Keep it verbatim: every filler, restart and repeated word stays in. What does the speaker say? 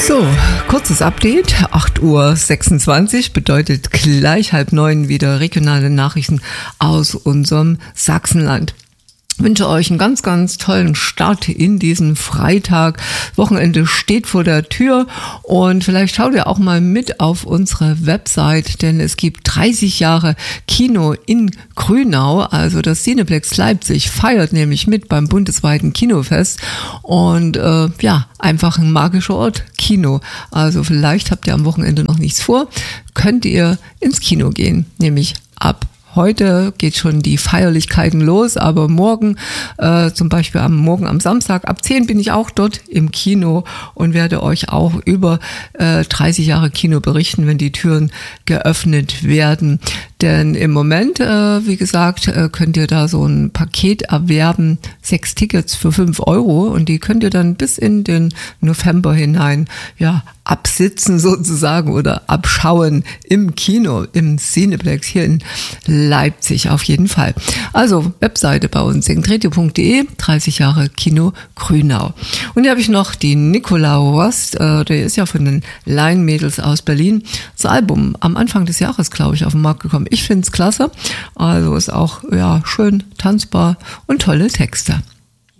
So, kurzes Update, acht Uhr sechsundzwanzig bedeutet gleich halb neun wieder regionale Nachrichten aus unserem Sachsenland. Ich wünsche euch einen ganz, ganz tollen Start in diesen Freitag. Wochenende steht vor der Tür und vielleicht schaut ihr auch mal mit auf unsere Website, denn es gibt dreißig Jahre Kino in Grünau. Also das Cineplex Leipzig feiert nämlich mit beim bundesweiten Kinofest und äh, ja, einfach ein magischer Ort, Kino. Also vielleicht habt ihr am Wochenende noch nichts vor, könnt ihr ins Kino gehen, nämlich ab Heute geht schon die Feierlichkeiten los, aber morgen, äh, zum Beispiel am Morgen am Samstag, ab zehn bin ich auch dort im Kino und werde euch auch über äh, dreißig Jahre Kino berichten, wenn die Türen geöffnet werden. Denn im Moment, äh, wie gesagt, äh, könnt ihr da so ein Paket erwerben, sechs Tickets für fünf Euro und die könnt ihr dann bis in den November hinein, ja, absitzen sozusagen oder abschauen im Kino, im Cineplex hier in Leipzig auf jeden Fall. Also Webseite bei uns, sengtredio punkt de, dreißig Jahre Kino Grünau. Und hier habe ich noch die Nicola Rost, äh, der ist ja von den Laienmädels aus Berlin, das Album am Anfang des Jahres, glaube ich, auf den Markt gekommen. Ich finde es klasse, also ist auch ja schön tanzbar und tolle Texte.